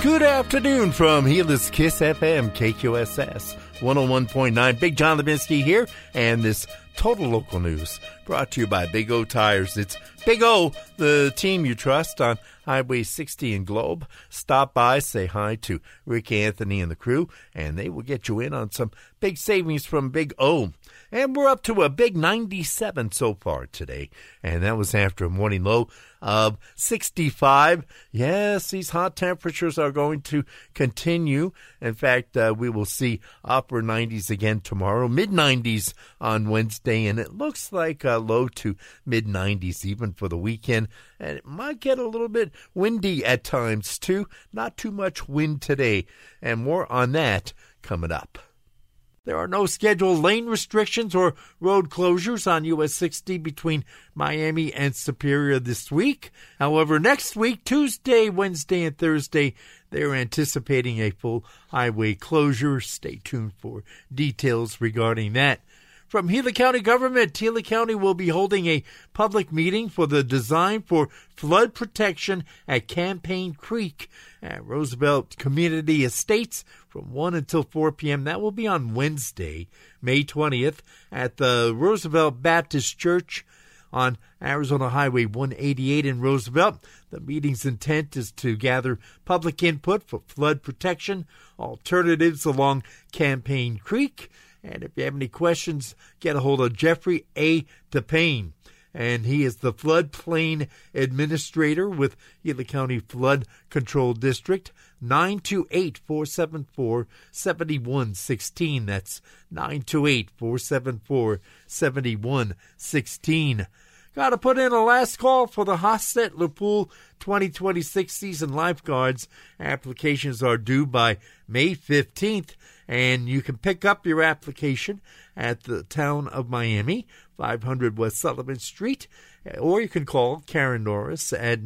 Good afternoon from Gila Kiss FM, KQSS 101.9. Big John Levinsky here, and this Total Local News brought to you by Big O Tires. It's Big O, the team you trust on Highway 60 in Globe. Stop by, say hi to Rick Anthony and the crew, and they will get you in on some big savings from Big O. And we're up to a big 97 so far today, and that was after a morning low of 65. Yes, these hot temperatures are going to continue. In fact, we will see upper 90s again tomorrow, mid-90s on Wednesday, and it looks like low to mid-90s even for the weekend. And it might get a little bit windy at times, too. Not too much wind today, and more on that coming up. There are no scheduled lane restrictions or road closures on US 60 between Miami and Superior this week. However, next week, Tuesday, Wednesday, and Thursday, they're anticipating a full highway closure. Stay tuned for details regarding that. From Gila County government, Gila County will be holding a public meeting for the design for flood protection at Campaign Creek at Roosevelt Community Estates from 1 until 4 p.m. That will be on Wednesday, May 20th, at the Roosevelt Baptist Church on Arizona Highway 188 in Roosevelt. The meeting's intent is to gather public input for flood protection alternatives along Campaign Creek. And if you have any questions, get a hold of Jeffrey A. DePayne. And he is the floodplain administrator with Gila County Flood Control District, 928-474-7116. That's 928-474-7116. Got to put in a last call for the Hostetler Pool 2026 season lifeguards. Applications are due by May 15th, and you can pick up your application at the town of Miami, 500 West Sullivan Street, or you can call Karen Norris at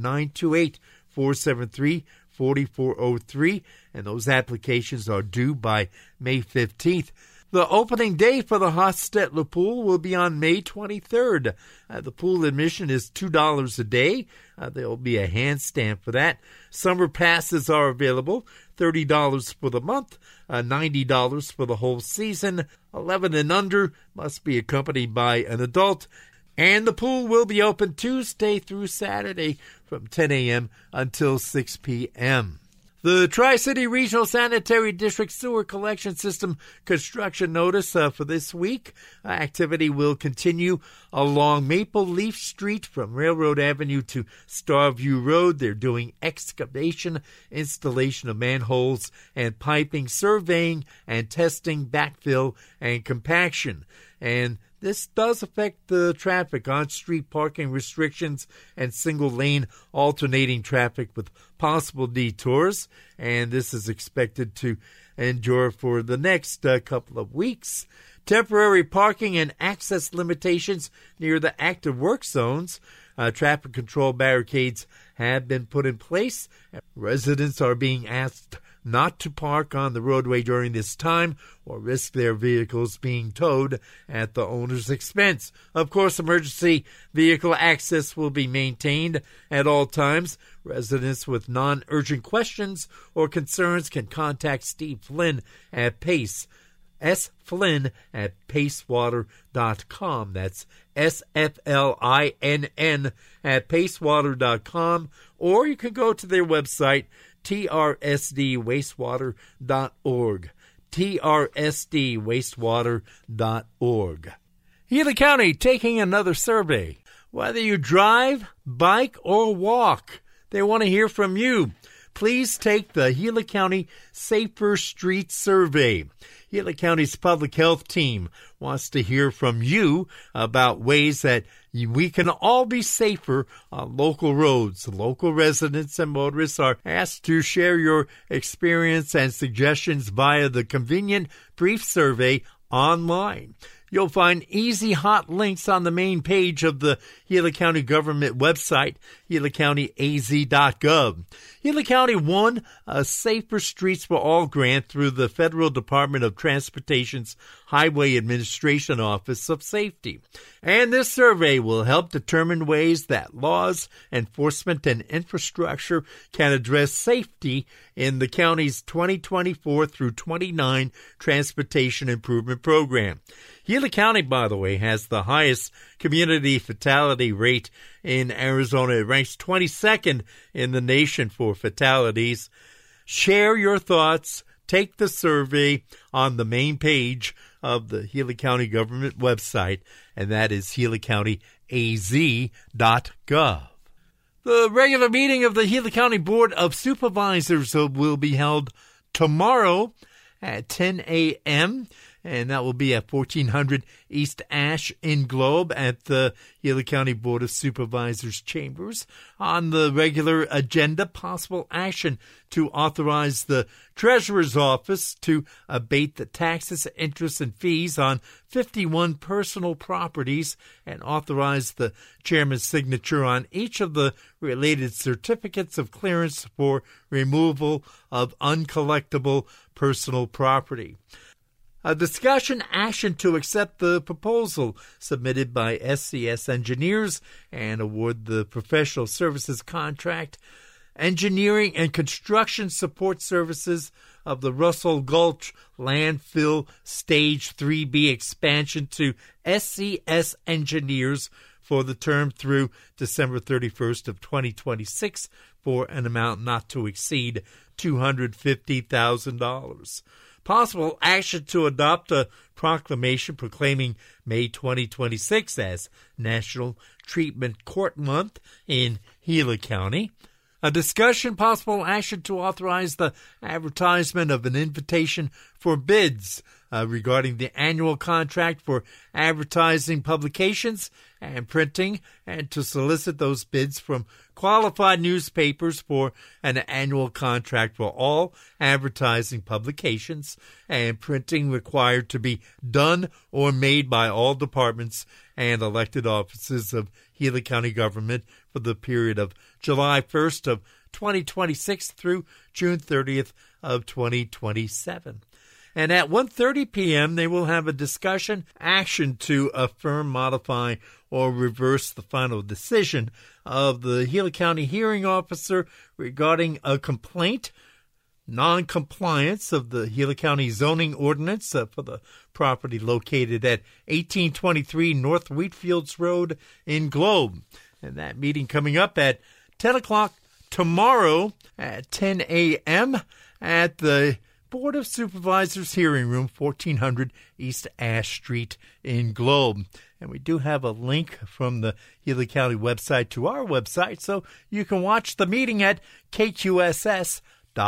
928-473-4403, and those applications are due by May 15th. The opening day for the Hostetler Pool will be on May 23rd. The pool admission is $2 a day. There will be a handstand for that. Summer passes are available, $30 for the month, $90 for the whole season. 11 and under must be accompanied by an adult. And the pool will be open Tuesday through Saturday from 10 a.m. until 6 p.m. The Tri-City Regional Sanitary District Sewer Collection System construction notice for this week. Activity will continue along Maple Leaf Street from Railroad Avenue to Starview Road. They're doing excavation, installation of manholes and piping, surveying and testing, backfill and compaction. And this does affect the traffic, on-street parking restrictions, and single-lane alternating traffic with possible detours. And this is expected to endure for the next couple of weeks. Temporary parking and access limitations near the active work zones. Traffic control barricades have been put in place. Residents are being asked not to park on the roadway during this time or risk their vehicles being towed at the owner's expense. Of course, emergency vehicle access will be maintained at all times. Residents with non-urgent questions or concerns can contact Steve Flynn at Pace, sflynn at pacewater.com. That's SFLINN at pacewater.com. Or you can go to their website, trsdwastewater.org. trsdwastewater.org. Gila County taking another survey. Whether you drive, bike, or walk, they want to hear from you. Please take the Gila County Safer Streets Survey. Gila County's public health team wants to hear from you about ways that we can all be safer on local roads. Local residents and motorists are asked to share your experience and suggestions via the convenient brief survey online. You'll find easy hot links on the main page of the Gila County government website, gilacountyaz.gov. Gila County won a Safer Streets for All grant through the Federal Department of Transportation's Highway Administration Office of Safety. And this survey will help determine ways that laws, enforcement, and infrastructure can address safety in the county's 2024 through 29 Transportation Improvement Program. Gila County, by the way, has the highest community fatality rate in Arizona. It ranks 22nd in the nation for fatalities. Share your thoughts. Take the survey on the main page of the Gila County government website, and that is gilacountyaz.gov. The regular meeting of the Gila County Board of Supervisors will be held tomorrow at 10 a.m., and that will be at 1400 East Ash in Globe at the Gila County Board of Supervisors chambers. On the regular agenda, possible action to authorize the Treasurer's Office to abate the taxes, interest, and fees on 51 personal properties and authorize the chairman's signature on each of the related certificates of clearance for removal of uncollectible personal property. A discussion action to accept the proposal submitted by SCS Engineers and award the professional services contract, engineering and construction support services of the Russell Gulch Landfill Stage 3B expansion to SCS Engineers for the term through December 31st of 2026 for an amount not to exceed $250,000. Possible action to adopt a proclamation proclaiming May 2026 as National Treatment Court Month in Gila County. A discussion, possible action to authorize the advertisement of an invitation for bids regarding the annual contract for advertising publications and printing, and to solicit those bids from qualified newspapers for an annual contract for all advertising publications and printing required to be done or made by all departments and elected offices of Gila County government for the period of July 1st of 2026 through June 30th of 2027. And at 1:30 p.m., they will have a discussion action to affirm, modify, or reverse the final decision of the Gila County hearing officer regarding a complaint, non-compliance of the Gila County zoning ordinance for the property located at 1823 North Wheatfields Road in Globe. And that meeting coming up at 10 o'clock tomorrow at 10 a.m. at the Board of Supervisors Hearing Room, 1400 East Ash Street in Globe. And we do have a link from the Gila County website to our website, so you can watch the meeting at KQSS.net.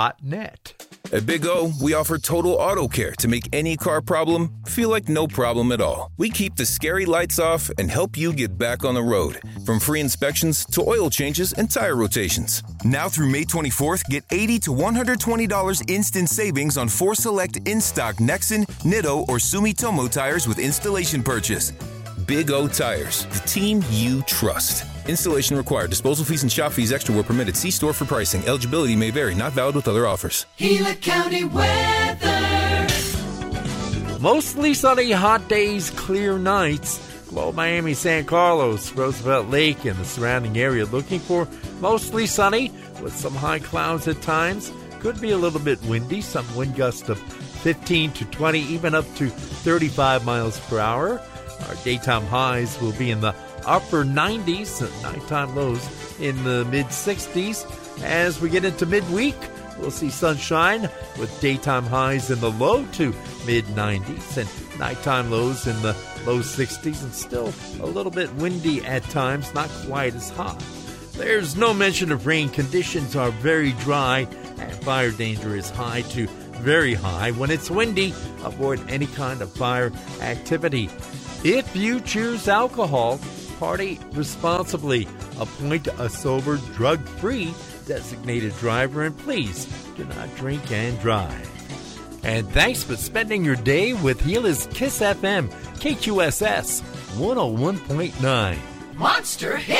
At Big O, we offer total auto care to make any car problem feel like no problem at all. We keep the scary lights off and help you get back on the road. From free inspections to oil changes and tire rotations. Now through May 24th, get $80 to $120 instant savings on 4 select in-stock Nexen, Nitto, or Sumitomo tires with installation purchase. Big O Tires, the team you trust. Installation required. Disposal fees and shop fees extra were permitted. See store for pricing. Eligibility may vary. Not valid with other offers. Gila County weather. Mostly sunny, hot days, clear nights. Globe, Miami, San Carlos, Roosevelt Lake, and the surrounding area looking for mostly sunny with some high clouds at times. Could be a little bit windy. Some wind gusts of 15 to 20, even up to 35 miles per hour. Our daytime highs will be in the upper 90s, and nighttime lows in the mid-60s. As we get into midweek, we'll see sunshine with daytime highs in the low to mid-90s and nighttime lows in the low 60s, and still a little bit windy at times, not quite as hot. There's no mention of rain. Conditions are very dry, and fire danger is high to very high. When it's windy, avoid any kind of fire activity. If you choose alcohol, party responsibly. Appoint a sober, drug-free designated driver, and please do not drink and drive. And thanks for spending your day with Gila's Kiss FM, KQSS 101.9. Monster Hit.